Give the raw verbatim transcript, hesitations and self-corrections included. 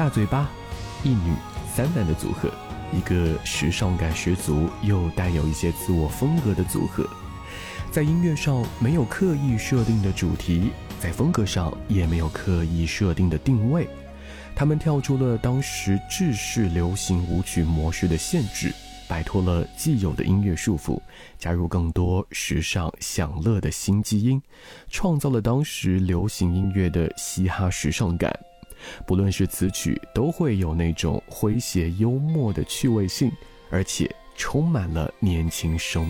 大嘴巴、一女三男的组合，一个时尚感十足又带有一些自我风格的组合。在音乐上没有刻意设定的主题，在风格上也没有刻意设定的定位，他们跳出了当时制式流行舞曲模式的限制，摆脱了既有的音乐束缚，加入更多时尚享乐的新基因，创造了当时流行音乐的嘻哈时尚感。不论是词曲，都会有那种诙谐幽默的趣味性，而且充满了年轻生